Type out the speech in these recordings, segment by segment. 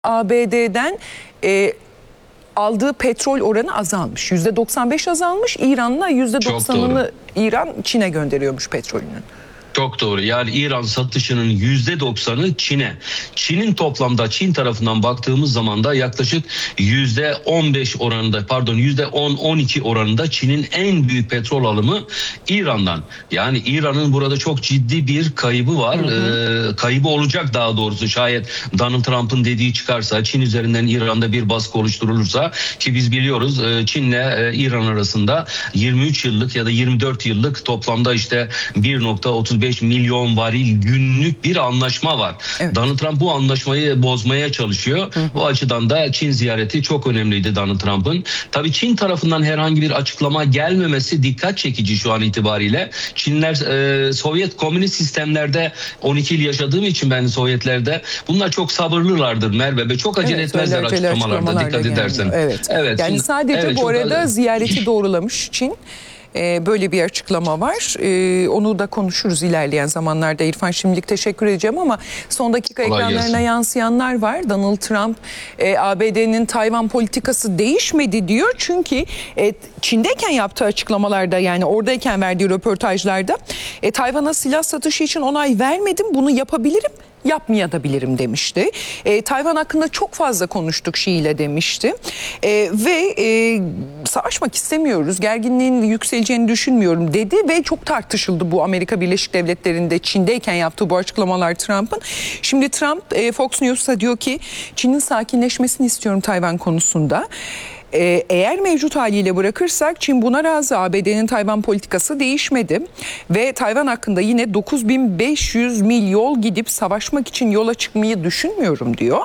ABD'den aldığı petrol oranı azalmış. %95 azalmış. İran'la %90'ını İran Çin'e gönderiyormuş petrolünün. Çok doğru. Yani İran satışının %90'ı Çin'e. Çin'in toplamda Çin tarafından baktığımız zaman da yaklaşık %15 oranında, pardon %10-12 oranında Çin'in en büyük petrol alımı İran'dan. Yani İran'ın burada çok ciddi bir kaybı var. Kaybı olacak daha doğrusu. Şayet Donald Trump'ın dediği çıkarsa, Çin üzerinden İran'da bir baskı oluşturulursa, ki biz biliyoruz Çin'le İran arasında 23 yıllık ya da 24 yıllık toplamda işte 1.35 milyon varil günlük bir anlaşma var. Evet. Donald Trump bu anlaşmayı bozmaya çalışıyor. Bu açıdan da Çin ziyareti çok önemliydi Donald Trump'ın. Tabii Çin tarafından herhangi bir açıklama gelmemesi dikkat çekici şu an itibariyle. Çinler Sovyet komünist sistemlerde 12 yıl yaşadığım için ben Sovyetlerde, bunlar çok sabırlılardır Merve ve çok acele etmezler açıklamalarda dikkat edersen. Evet. Yani sadece bu arada ziyareti doğrulamış Çin. Böyle bir açıklama var. Onu da konuşuruz ilerleyen zamanlarda. İrfan, şimdilik teşekkür edeceğim ama son dakika ekranlarına yansıyanlar var. Donald Trump ABD'nin Tayvan politikası değişmedi diyor. Çünkü Çin'deyken yaptığı açıklamalarda, yani oradayken verdiği röportajlarda Tayvan'a silah satışı için onay vermedim, bunu yapabilirim, yapmayabilirim demişti. Tayvan hakkında çok fazla konuştuk Xi ile demişti. Ve savaşmak istemiyoruz, gerginliğin yükseleceğini düşünmüyorum dedi ve çok tartışıldı bu Amerika Birleşik Devletleri'nde Çin'deyken yaptığı bu açıklamalar Trump'ın. Şimdi Trump Fox News'a diyor ki Çin'in sakinleşmesini istiyorum Tayvan konusunda. Eğer mevcut haliyle bırakırsak Çin buna razı. ABD'nin Tayvan politikası değişmedi ve Tayvan hakkında yine 9500 mil yol gidip savaşmak için yola çıkmayı düşünmüyorum diyor.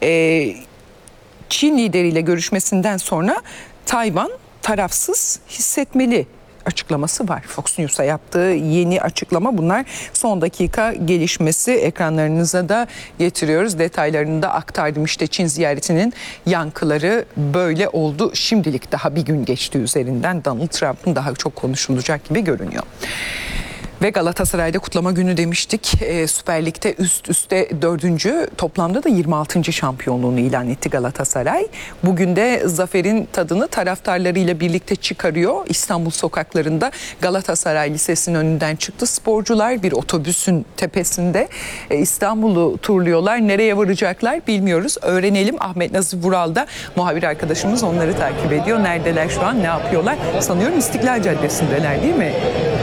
Çin lideriyle görüşmesinden sonra Tayvan tarafsız hissetmeli açıklaması var. Fox News'a yaptığı yeni açıklama bunlar. Son dakika gelişmesi, ekranlarınıza da getiriyoruz. Detaylarını da aktardım. İşte Çin ziyaretinin yankıları böyle oldu. Şimdilik daha bir gün geçti üzerinden. Donald Trump'ın daha çok konuşulacak gibi görünüyor. Ve Galatasaray'da kutlama günü demiştik. Süper Lig'de üst üste 4. toplamda da 26. şampiyonluğunu ilan etti Galatasaray. Bugün de zaferin tadını taraftarlarıyla birlikte çıkarıyor. İstanbul sokaklarında Galatasaray Lisesi'nin önünden çıktı sporcular. Bir otobüsün tepesinde İstanbul'u turluyorlar. Nereye varacaklar bilmiyoruz. Öğrenelim. Ahmet Nazif Vural da muhabir arkadaşımız onları takip ediyor. Neredeler şu an, ne yapıyorlar? Sanıyorum İstiklal Caddesi'ndeler değil mi?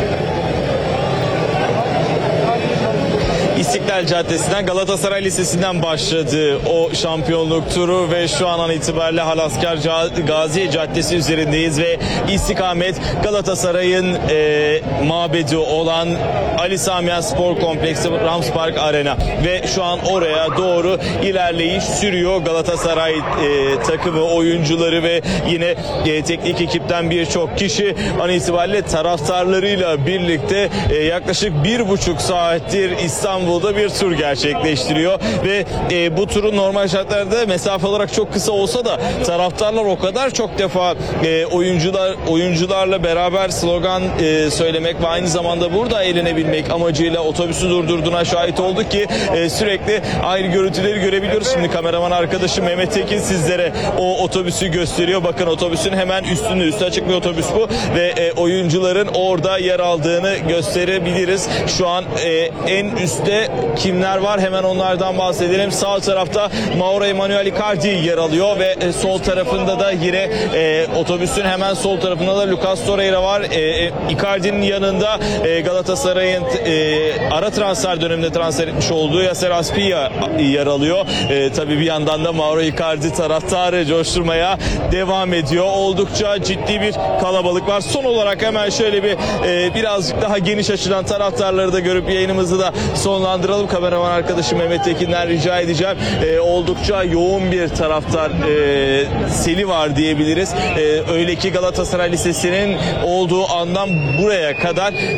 İstiklal Caddesi'nden, Galatasaray Lisesi'nden başladı o şampiyonluk turu ve şu an itibariyle Halaskar Gazi Caddesi üzerindeyiz ve istikamet Galatasaray'ın mabedi olan Ali Sami Yen Spor Kompleksi Rams Park Arena ve şu an oraya doğru ilerleyiş sürüyor. Galatasaray takımı, oyuncuları ve yine teknik ekipten birçok kişi an itibariyle taraftarlarıyla birlikte yaklaşık 1,5 saattir İstanbul'da bir tur gerçekleştiriyor ve bu turun normal şartlarda mesafe olarak çok kısa olsa da taraftarlar o kadar çok defa oyuncularla beraber slogan söylemek ve aynı zamanda burada eğlenebilmek amacıyla otobüsü durdurduğuna şahit olduk ki sürekli aynı görüntüleri görebiliyoruz. Şimdi kameraman arkadaşım Mehmet Tekin sizlere o otobüsü gösteriyor. Bakın otobüsün hemen üstünde, üstü açık bir otobüs bu ve oyuncuların orada yer aldığını gösterebiliriz. Şu an en üstte kimler var hemen onlardan bahsedelim. Sağ tarafta Mauro Emanuel Icardi yer alıyor ve sol tarafında da yine otobüsün hemen sol tarafında da Lucas Torreira var. Icardi'nin yanında Galatasaray'ın ara transfer döneminde transfer etmiş olduğu Yasser Asprilla yer alıyor. Tabii bir yandan da Mauro Icardi taraftarı coşturmaya devam ediyor. Oldukça ciddi bir kalabalık var. Son olarak hemen şöyle bir birazcık daha geniş açıdan taraftarları da görüp yayınımızı da sonlandıralım. Kameraman arkadaşım Mehmet Tekin'den rica edeceğim. Oldukça yoğun bir taraftar seli var diyebiliriz. Öyle ki Galatasaray Lisesi'nin olduğu andan buraya kadar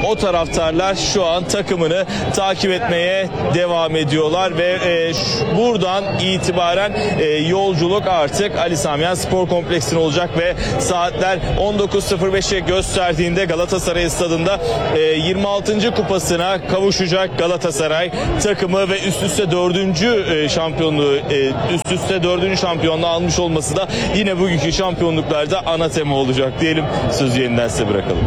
o taraftarlar şu an takımını takip etmeye devam ediyorlar ve buradan itibaren yolculuk artık Ali Sami Yen Spor Kompleksi'ne olacak ve saatler 19.05'e gösterdiğinde Galatasaray Stadı'nda 26. kupasına kavuşacak Galatasaray takımı ve üst üste 4. şampiyonluğu almış olması da yine bugünkü şampiyonluklarda ana tema olacak diyelim. Sözü yeniden size bırakalım.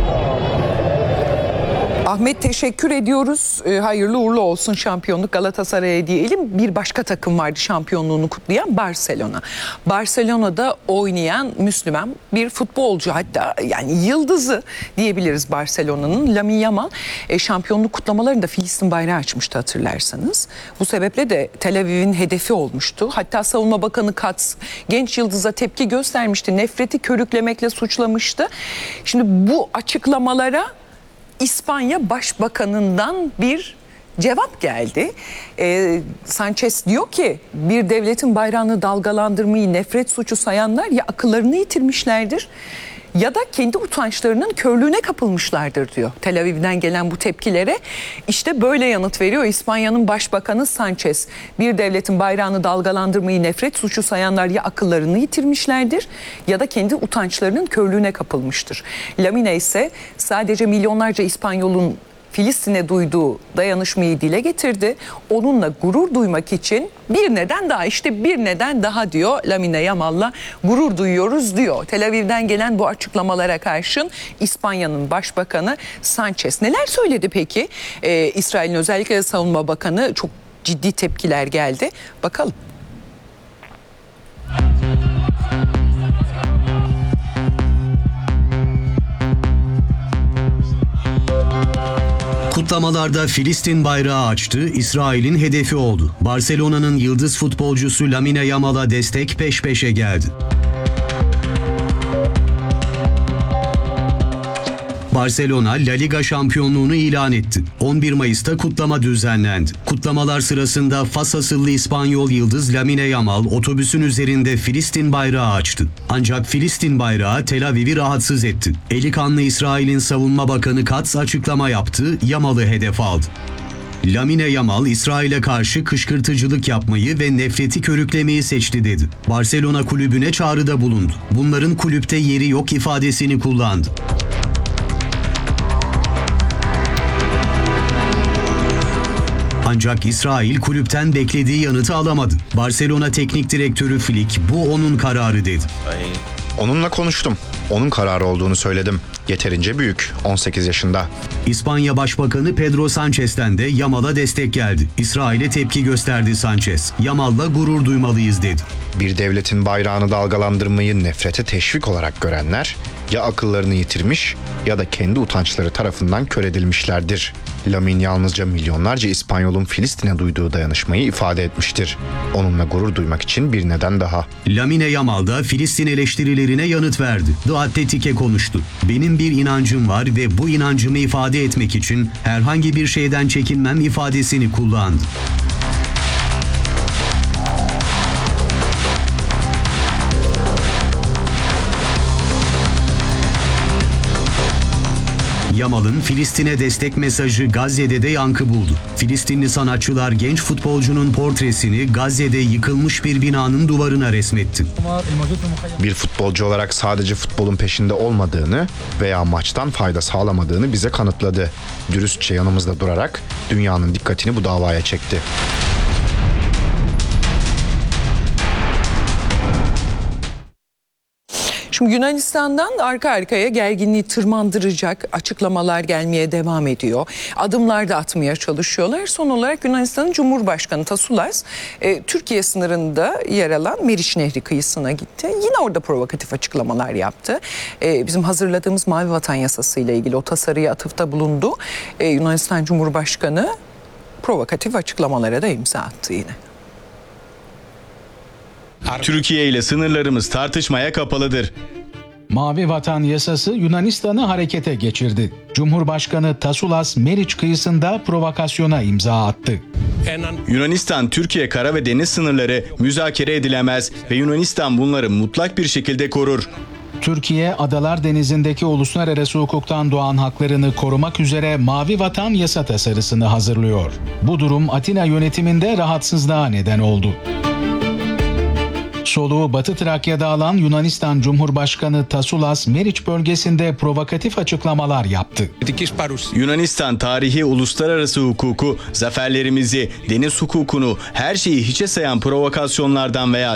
Ahmet, teşekkür ediyoruz. Hayırlı uğurlu olsun şampiyonluk Galatasaray'a diyelim. Bir başka takım vardı şampiyonluğunu kutlayan, Barcelona. Barcelona'da oynayan Müslüman bir futbolcu, hatta yani yıldızı diyebiliriz Barcelona'nın, Lamine Yamal şampiyonluk kutlamalarında Filistin bayrağı açmıştı, hatırlarsanız. Bu sebeple de Tel Aviv'in hedefi olmuştu. Hatta Savunma Bakanı Katz genç yıldıza tepki göstermişti. Nefreti körüklemekle suçlamıştı. Şimdi bu açıklamalara İspanya Başbakanı'ndan bir cevap geldi. Sanchez diyor ki bir devletin bayrağını dalgalandırmayı nefret suçu sayanlar ya akıllarını yitirmişlerdir ya da kendi utançlarının körlüğüne kapılmışlardır diyor. Tel Aviv'den gelen bu tepkilere işte böyle yanıt veriyor İspanya'nın Başbakanı Sanchez. Bir devletin bayrağını dalgalandırmayı nefret suçu sayanlar ya akıllarını yitirmişlerdir ya da kendi utançlarının körlüğüne kapılmıştır. Lamine ise sadece milyonlarca İspanyol'un Filistin'e duyduğu dayanışmayı dile getirdi. Onunla gurur duymak için bir neden daha diyor, Lamine Yamal'la gurur duyuyoruz diyor. Tel Aviv'den gelen bu açıklamalara karşın İspanya'nın Başbakanı Sanchez neler söyledi peki? İsrail'in özellikle Savunma Bakanı, çok ciddi tepkiler geldi. Bakalım. Kutlamalarda Filistin bayrağı açtı, İsrail'in hedefi oldu. Barcelona'nın yıldız futbolcusu Lamine Yamal'a destek peş peşe geldi. Barcelona, La Liga şampiyonluğunu ilan etti. 11 Mayıs'ta kutlama düzenlendi. Kutlamalar sırasında Fas asıllı İspanyol yıldız Lamine Yamal otobüsün üzerinde Filistin bayrağı açtı. Ancak Filistin bayrağı Tel Aviv'i rahatsız etti. Eli kanlı İsrail'in Savunma Bakanı Katz açıklama yaptı, Yamal'ı hedef aldı. Lamine Yamal, İsrail'e karşı kışkırtıcılık yapmayı ve nefreti körüklemeyi seçti dedi. Barcelona kulübüne çağrıda bulundu. Bunların kulüpte yeri yok ifadesini kullandı. Ancak İsrail kulüpten beklediği yanıtı alamadı. Barcelona Teknik Direktörü Flick, bu onun kararı dedi. Onunla konuştum. Onun kararı olduğunu söyledim. Yeterince büyük, 18 yaşında. İspanya Başbakanı Pedro Sanchez'ten de Yamal'a destek geldi. İsrail'e tepki gösterdi Sanchez. Yamal'la gurur duymalıyız dedi. Bir devletin bayrağını dalgalandırmayı nefrete teşvik olarak görenler ya akıllarını yitirmiş ya da kendi utançları tarafından kör edilmişlerdir. Lamine yalnızca milyonlarca İspanyol'un Filistin'e duyduğu dayanışmayı ifade etmiştir. Onunla gurur duymak için bir neden daha. Lamine Yamal da Filistin eleştirilerine yanıt verdi. The Athletic'e konuştu. Benim bir inancım var ve bu inancımı ifade etmek için herhangi bir şeyden çekinmem ifadesini kullandı. Yamal'ın Filistin'e destek mesajı Gazze'de de yankı buldu. Filistinli sanatçılar genç futbolcunun portresini Gazze'de yıkılmış bir binanın duvarına resmetti. Bir futbolcu olarak sadece futbolun peşinde olmadığını veya maçtan fayda sağlamadığını bize kanıtladı. Dürüstçe yanımızda durarak dünyanın dikkatini bu davaya çekti. Şimdi Yunanistan'dan arka arkaya gerginliği tırmandıracak açıklamalar gelmeye devam ediyor. Adımlar da atmaya çalışıyorlar. Son olarak Yunanistan'ın Cumhurbaşkanı Tasolas Türkiye sınırında yer alan Meriç Nehri kıyısına gitti. Yine orada provokatif açıklamalar yaptı. Bizim hazırladığımız Mavi Vatan Yasası ile ilgili o tasarıya atıfta bulundu. Yunanistan Cumhurbaşkanı provokatif açıklamalara da imza attı yine. Türkiye ile sınırlarımız tartışmaya kapalıdır. Mavi Vatan Yasası Yunanistan'ı harekete geçirdi. Cumhurbaşkanı Tasolas Meriç kıyısında provokasyona imza attı. Yunanistan-Türkiye kara ve deniz sınırları müzakere edilemez ve Yunanistan bunları mutlak bir şekilde korur. Türkiye, Adalar Denizi'ndeki uluslararası hukuktan doğan haklarını korumak üzere Mavi Vatan yasa tasarısını hazırlıyor. Bu durum Atina yönetiminde rahatsızlığa neden oldu. Soluğu Batı Trakya'da alan Yunanistan Cumhurbaşkanı Tasoulas, Meriç bölgesinde provokatif açıklamalar yaptı. Yunanistan tarihi uluslararası hukuku, zaferlerimizi, deniz hukukunu, her şeyi hiçe sayan provokasyonlardan veya